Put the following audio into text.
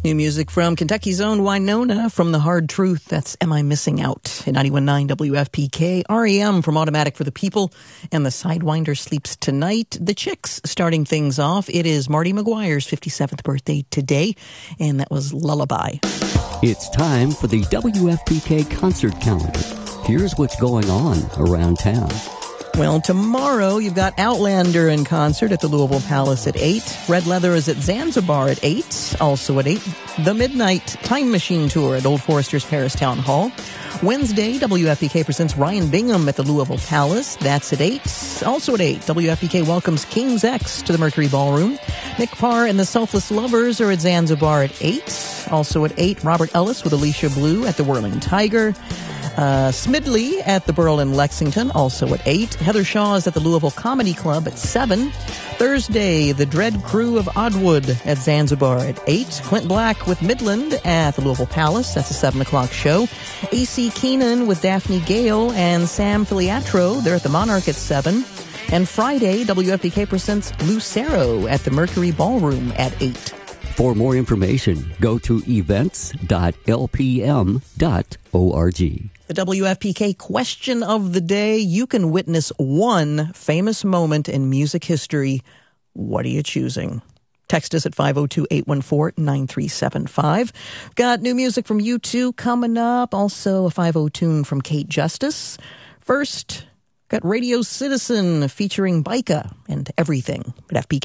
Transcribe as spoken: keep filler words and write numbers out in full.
New music from Kentucky's own Winona from The Hard Truth. That's Am I Missing Out? At ninety-one point nine W F P K. R E M from Automatic for the People. And the Sidewinder sleeps tonight. The Chicks starting things off. It is Marty McGuire's fifty-seventh birthday today. And that was Lullaby. It's time for the W F P K concert calendar. Here's what's going on around town. Well, tomorrow you've got Outlander in concert at the Louisville Palace at eight. Red Leather is at Zanzibar at eight. Also at eight, the Midnight Time Machine Tour at Old Forester's Paris Town Hall. Wednesday, W F P K presents Ryan Bingham at the Louisville Palace. That's at eight. Also at eight, W F P K welcomes King's X to the Mercury Ballroom. Nick Parr and the Selfless Lovers are at Zanzibar at eight. Also at eight, Robert Ellis with Alicia Blue at the Whirling Tiger. Uh, Smidley at the Burl in Lexington, also at eight. Heather Shaw is at the Louisville Comedy Club at seven. Thursday, the Dread Crew of Oddwood at Zanzibar at eight. Clint Black with Midland at the Louisville Palace. That's a seven o'clock show. A C Keenan with Daphne Gale and Sam Filiatro. They're at the Monarch at seven. And Friday, W F P K presents Lucero at the Mercury Ballroom at eight. For more information, go to events dot l p m dot org. The W F P K question of the day. You can witness one famous moment in music history. What are you choosing? Text us at five oh two, eight one four, nine three seven five. Got new music from U two coming up. Also a five oh tune from Kate Justice. First, got Radio Citizen featuring Bika and Everything at F P K.